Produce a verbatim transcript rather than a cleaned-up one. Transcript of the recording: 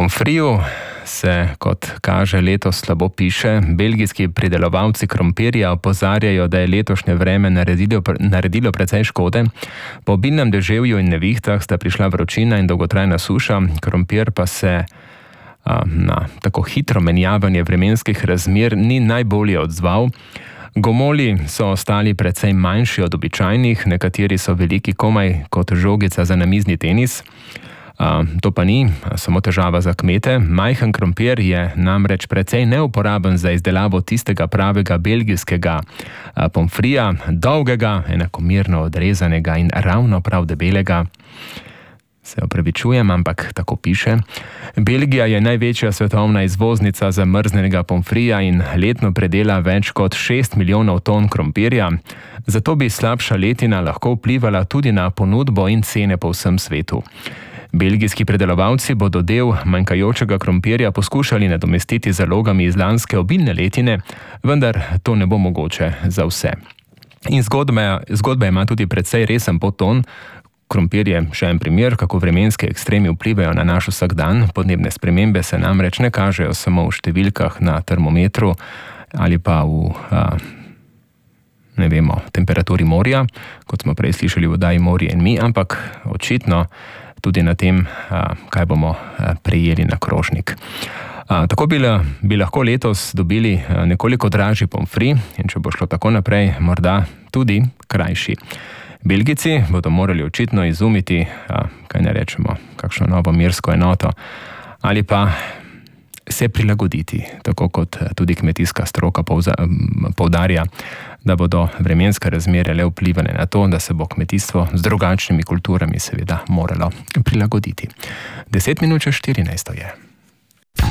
pomfriju se, kot kaže, letos slabo piše. Belgijski pridelovalci krompirja opozarjajo, da je letošnje vreme naredilo, naredilo precej škode. Po obilnem deževju in nevihtah sta prišla vročina in dolgotrajna suša, krompir pa se a, na tako hitro menjavanje vremenskih razmer ni najbolje odzval. Gomolji so ostali precej manjši od običajnih, nekateri so veliki komaj kot žogica za namizni tenis. Uh, to pa ni samo težava za kmete. Majhen krompir je namreč precej neuporaben za izdelavo tistega pravega belgijskega uh, pomfrija, dolgega, enakomerno odrezanega in ravno prav debelega. Se opravičujem, ampak tako piše. Belgija je največja svetovna izvoznica zamrznjenega pomfrija in letno predela več kot šest milijonov ton krompirja. Zato bi slabša letina lahko vplivala tudi na ponudbo in cene po vsem svetu. Belgijski predelovalci bodo del manjkajočega krompirja poskušali nadomestiti z zalogami iz lanske obilne letine, vendar to ne bo mogoče za vse. In zgodba, zgodba ima tudi precej resen podton. Krompir je še en primer, kako vremenske ekstremi vplivajo na naš vsakdan. Podnebne spremembe se namreč ne kažejo samo v številkah na termometru ali pa v a, ne vemo, temperaturi morja, kot smo prej slišali v oddaji Morje in mi, ampak očitno tudi na tem, kaj bomo prejeli na krožnik. Tako bi, bi lahko letos dobili nekoliko dražji pomfri in če bo šlo tako naprej, morda tudi krajši. Belgijci bodo morali očitno izumiti, kaj ne rečemo, kakšno novo mersko enoto ali pa se prilagoditi, tako kot tudi kmetijska stroka poudarja, da bodo vremenske razmere le vplivane na to, da se bo kmetijstvo z drugačnimi kulturami seveda moralo prilagoditi. Deset minut čez štirinajsto je.